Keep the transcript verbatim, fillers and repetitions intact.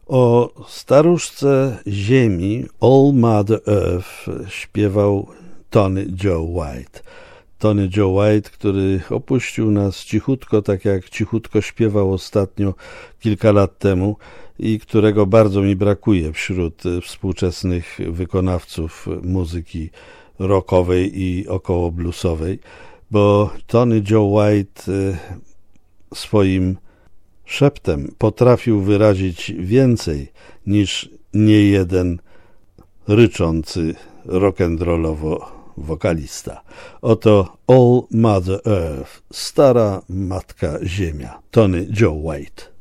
O staruszce ziemi All Mother Earth śpiewał Tony Joe White. Tony Joe White, który opuścił nas cichutko, tak jak cichutko śpiewał ostatnio kilka lat temu i którego bardzo mi brakuje wśród współczesnych wykonawców muzyki rockowej i około bluesowej, bo Tony Joe White swoim szeptem potrafił wyrazić więcej niż niejeden ryczący rock'n'rollowo wokalista. Oto All Mother Earth, stara matka ziemia, Tony Joe White.